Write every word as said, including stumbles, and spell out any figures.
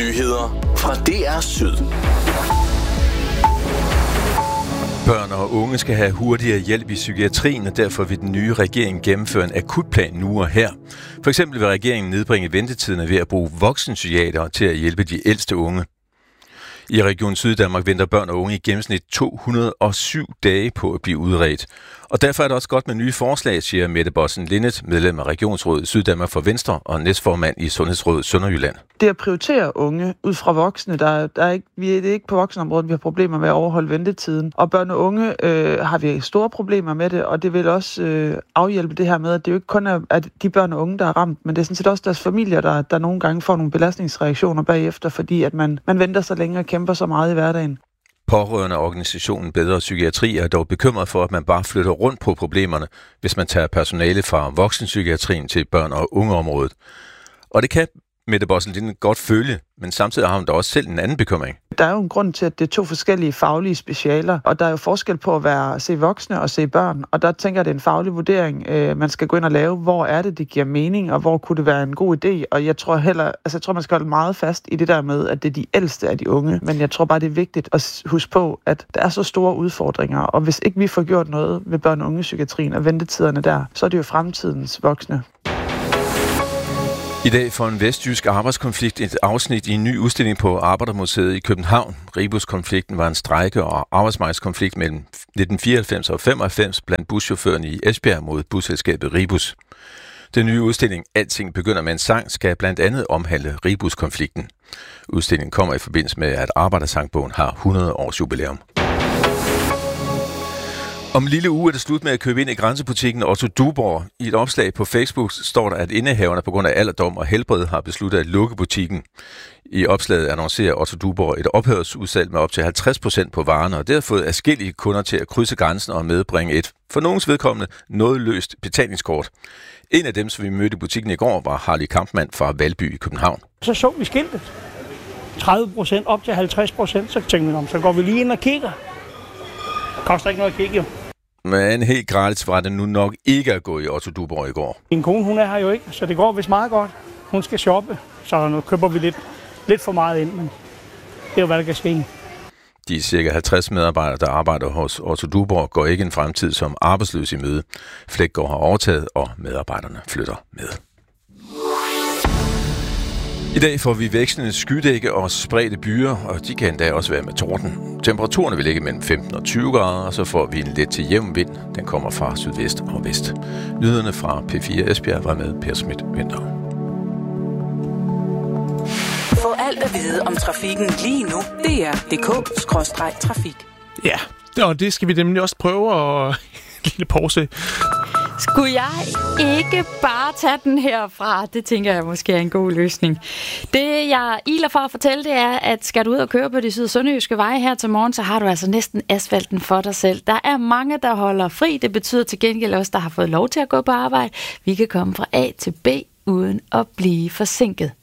Nyheder fra D R Syd. Børn og unge skal have hurtigere hjælp i psykiatrien, og derfor vil den nye regering gennemføre en akutplan nu og her. For eksempel vil regeringen nedbringe ventetiderne ved at bruge voksenpsykiatere til at hjælpe de ældste unge. I Region Syddanmark venter børn og unge i gennemsnit to hundrede og syv dage på at blive udredt. Og derfor er det også godt med nye forslag, siger Mette Bossen Linnet, medlem af Regionsrådet Syddanmark for Venstre og næstformand i Sundhedsrådet Sønderjylland. Det at prioritere unge ud fra voksne, der, der er ikke, vi er det er ikke på voksenområdet, vi har problemer med at overholde ventetiden. Og børn og unge øh, har vi store problemer med det, og det vil også øh, afhjælpe det her med, at det jo ikke kun er at de børn og unge, der er ramt, men det er sådan set også deres familier, der, der nogle gange får nogle belastningsreaktioner bagefter, fordi at man, man venter så længe og kæmper så meget i hverdagen. Pårørende organisationen Bedre Psykiatri er dog bekymret for, at man bare flytter rundt på problemerne, hvis man tager personale fra voksenpsykiatrien til børn- og ungeområdet. Og det kan Mette Bossen Linnet godt følge, men samtidig har hun da også selv en anden bekymring. Der er jo en grund til, at det er to forskellige faglige specialer, og der er jo forskel på at være se voksne og se børn, og der tænker jeg, at det er en faglig vurdering, øh, man skal gå ind og lave, hvor er det, det giver mening, og hvor kunne det være en god idé, og jeg tror heller, altså jeg tror, man skal holde meget fast i det der med, at det er de ældste af de unge, men jeg tror bare, det er vigtigt at huske på, at der er så store udfordringer, og hvis ikke vi får gjort noget ved børn- og unge-psykiatrien og ventetiderne der, så er det jo fremtidens voksne. I dag får en vestjysk arbejdskonflikt et afsnit i en ny udstilling på Arbejdermuseet i København. Rebus-konflikten var en strejke- og arbejdsmarkedskonflikt mellem nitten fireoghalvfems og femoghalvfems blandt buschaufførerne i Esbjerg mod busselskabet Rebus. Den nye udstilling Alting begynder med en sang skal blandt andet omhandle Rebus-konflikten. Udstillingen kommer i forbindelse med, at Arbejdersangbogen har hundrede års jubilæum. Om en lille uge er det slut med at købe ind i grænsebutikken Otto Duborg. I et opslag på Facebook står der, at indehaverne på grund af alderdom og helbred har besluttet at lukke butikken. I opslaget annoncerer Otto Duborg et ophørsudsalg med op til halvtreds procent på varerne, og det har fået adskillige kunder til at krydse grænsen og medbringe et, for nogens vedkommende, noget løst betalingskort. En af dem, som vi mødte i butikken i går, var Harley Kampmann fra Valby i København. Så så vi skiltet. tredive procent op til halvtreds procent, så tænkte vi om, så går vi lige ind og kigger. Det koster ikke noget at kigge, jo. Men helt gratis var det nu nok ikke at gå i Otto Duborg i går. Min kone, hun er her jo ikke, så det går vist meget godt. Hun skal shoppe, så nu køber vi lidt, lidt for meget ind, men det er jo, hvad der kan ske. De cirka halvtreds medarbejdere, der arbejder hos Otto Duborg, går ikke en fremtid som arbejdsløs i møde. Flækgaard har overtaget, og medarbejderne flytter med. I dag får vi vekslende skydække og spredte byer, og de kan endda også være med torden. Temperaturerne vil ligge mellem femten og tyve grader, og så får vi en let til jævn vind. Den kommer fra sydvest og vest. Nyhederne fra P fire Esbjerg var med Per Schmidt Vinter. Få alt at vide om trafikken lige nu. D R punktum d k skråstreg trafik. Ja, og det skal vi nemlig også prøve at lille pause. Skulle jeg ikke bare tage den herfra? Det tænker jeg måske er en god løsning. Det, jeg iler for at fortælle, det er, at skal du ud og køre på de syd- og sønderjyske veje her til morgen, så har du altså næsten asfalten for dig selv. Der er mange, der holder fri. Det betyder til gengæld også, der har fået lov til at gå på arbejde. Vi kan komme fra A til B uden at blive forsinket.